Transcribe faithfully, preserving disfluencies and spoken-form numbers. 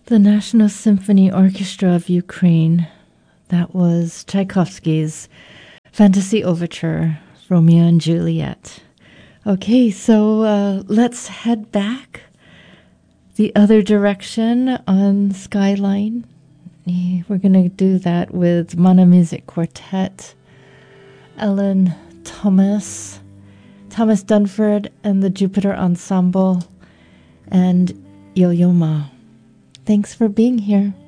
The National Symphony Orchestra of Ukraine. That was Tchaikovsky's Fantasy Overture, Romeo and Juliet. Okay, so uh, let's head back the other direction on Skyline. We're going to do that with Mana Music Quartet, Ellen Thomas, Thomas Dunford and the Jupiter Ensemble, and Yo-Yo Ma. Thanks for being here.